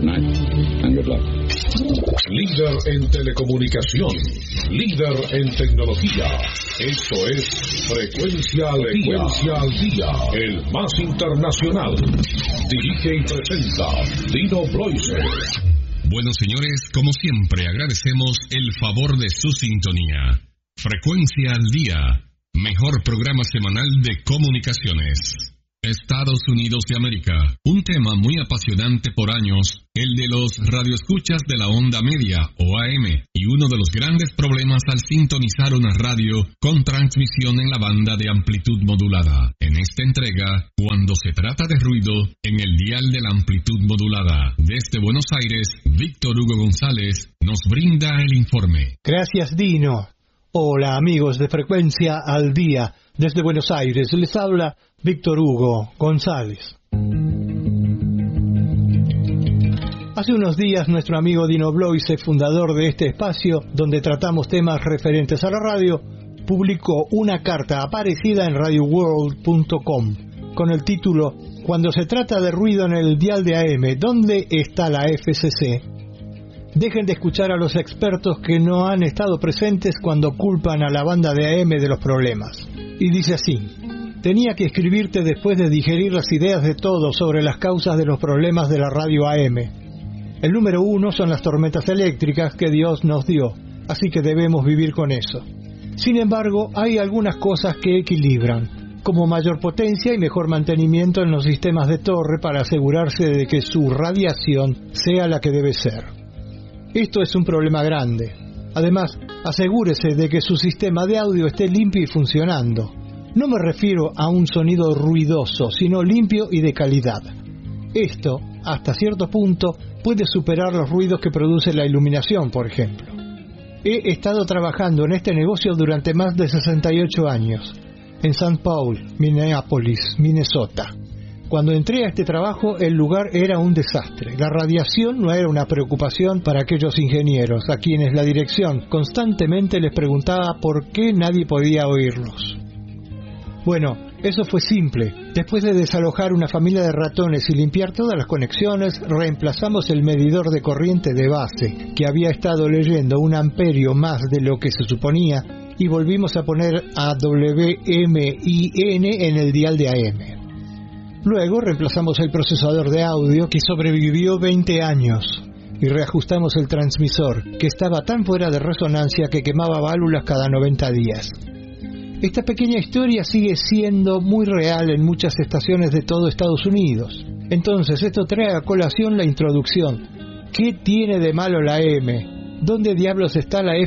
Good night, and good luck. Líder en telecomunicación, líder en tecnología. Esto es Frecuencia al Día, el más internacional. Dirige y presenta Dino Bloiser. Bueno, señores, como siempre, agradecemos el favor de su sintonía. Frecuencia al Día, mejor programa semanal de comunicaciones. Estados Unidos de América, un tema muy apasionante por años, el de los radioescuchas de la onda media o AM, y uno de los grandes problemas al sintonizar una radio con transmisión en la banda de amplitud modulada. En esta entrega, cuando se trata de ruido, en el dial de la amplitud modulada, desde Buenos Aires, Víctor Hugo González nos brinda el informe. Gracias, Dino. Hola, amigos de Frecuencia al Día. Desde Buenos Aires les habla Víctor Hugo González. Hace unos días nuestro amigo Dino Bloise, fundador de este espacio donde tratamos temas referentes a la radio, publicó una carta aparecida en radioworld.com con el título "Cuando se trata de ruido en el dial de AM, ¿dónde está la FCC? Dejen de escuchar a los expertos que no han estado presentes cuando culpan a la banda de AM de los problemas". Y dice así: tenía que escribirte después de digerir las ideas de todos sobre las causas de los problemas de la radio AM. El número 1 son las tormentas eléctricas que Dios nos dio, así que debemos vivir con eso. Sin embargo, hay algunas cosas que equilibran, como mayor potencia y mejor mantenimiento en los sistemas de torre para asegurarse de que su radiación sea la que debe ser. Esto es un problema grande. Además, asegúrese de que su sistema de audio esté limpio y funcionando. No me refiero a un sonido ruidoso, sino limpio y de calidad. Esto, hasta cierto punto, puede superar los ruidos que produce la iluminación, por ejemplo. He estado trabajando en este negocio durante más de 68 años, en St. Paul, Minneapolis, Minnesota. Cuando entré a este trabajo, el lugar era un desastre. La radiación no era una preocupación para aquellos ingenieros, a quienes la dirección constantemente les preguntaba por qué nadie podía oírlos. Bueno, eso fue simple. Después de desalojar una familia de ratones y limpiar todas las conexiones, reemplazamos el medidor de corriente de base, que había estado leyendo 1 amperio más de lo que se suponía, y volvimos a poner a WMIN en el dial de AM. Luego reemplazamos el procesador de audio, que sobrevivió 20 años, y reajustamos el transmisor, que estaba tan fuera de resonancia que quemaba válvulas cada 90 días. Esta pequeña historia sigue siendo muy real en muchas estaciones de todo Estados Unidos. Entonces, esto trae a colación la introducción. ¿Qué tiene de malo la AM? ¿Dónde diablos está la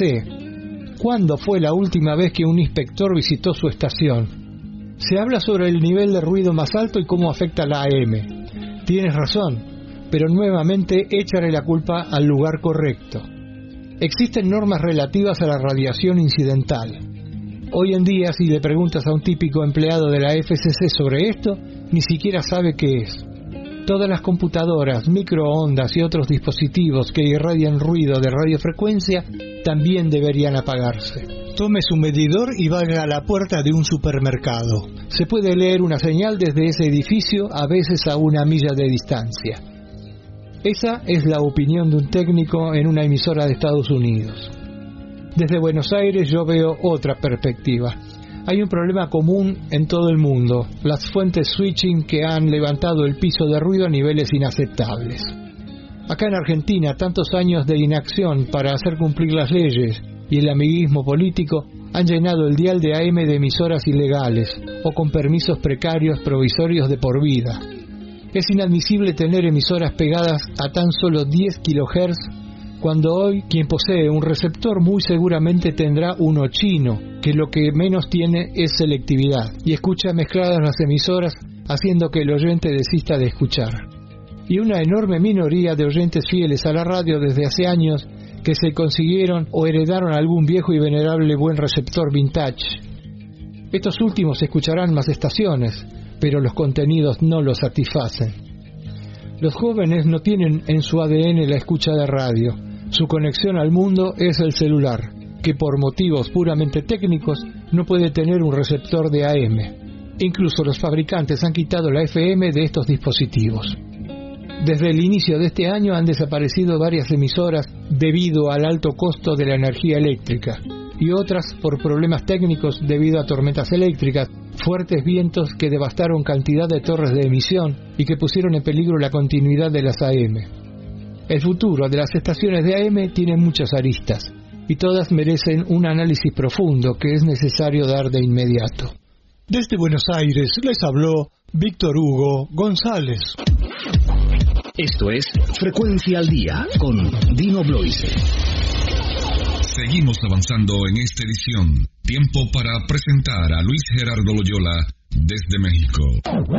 FCC? ¿Cuándo fue la última vez que un inspector visitó su estación? Se habla sobre el nivel de ruido más alto y cómo afecta la AM. Tienes razón, pero nuevamente échale la culpa al lugar correcto. Existen normas relativas a la radiación incidental. Hoy en día, si le preguntas a un típico empleado de la FCC sobre esto, ni siquiera sabe qué es. Todas las computadoras, microondas y otros dispositivos que irradian ruido de radiofrecuencia también deberían apagarse. Tome su medidor y vaya a la puerta de un supermercado. Se puede leer una señal desde ese edificio, a veces a 1 milla de distancia. Esa es la opinión de un técnico en una emisora de Estados Unidos. Desde Buenos Aires yo veo otra perspectiva. Hay un problema común en todo el mundo, las fuentes switching que han levantado el piso de ruido a niveles inaceptables. Acá en Argentina, tantos años de inacción para hacer cumplir las leyes y el amiguismo político han llenado el dial de AM de emisoras ilegales o con permisos precarios provisorios de por vida. Es inadmisible tener emisoras pegadas a tan solo 10 kHz, cuando hoy quien posee un receptor muy seguramente tendrá uno chino, que lo que menos tiene es selectividad, y escucha mezcladas las emisoras, haciendo que el oyente desista de escuchar. Y una enorme minoría de oyentes fieles a la radio desde hace años que se consiguieron o heredaron algún viejo y venerable buen receptor vintage. Estos últimos escucharán más estaciones, pero los contenidos no los satisfacen. Los jóvenes no tienen en su ADN la escucha de radio. Su conexión al mundo es el celular, que por motivos puramente técnicos no puede tener un receptor de AM. Incluso los fabricantes han quitado la FM de estos dispositivos. Desde el inicio de este año han desaparecido varias emisoras debido al alto costo de la energía eléctrica y otras por problemas técnicos debido a tormentas eléctricas, fuertes vientos que devastaron cantidad de torres de emisión y que pusieron en peligro la continuidad de las AM. El futuro de las estaciones de AM tiene muchas aristas y todas merecen un análisis profundo que es necesario dar de inmediato. Desde Buenos Aires les habló Víctor Hugo González. Esto es Frecuencia al Día con Dino Bloise. Seguimos avanzando en esta edición. Tiempo para presentar a Luis Gerardo Loyola desde México.